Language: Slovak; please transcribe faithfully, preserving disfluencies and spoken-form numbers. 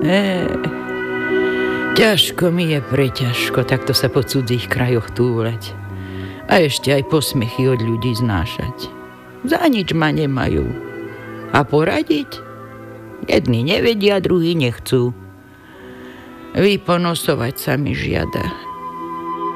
E, ťažko mi je preťažko takto sa po cudzích krajoch túleť. A ešte aj posmechy od ľudí znášať. Za nič ma nemajú. A poradiť? Jedni nevedia, druhí nechcú. Vyponosovať sa mi žiada.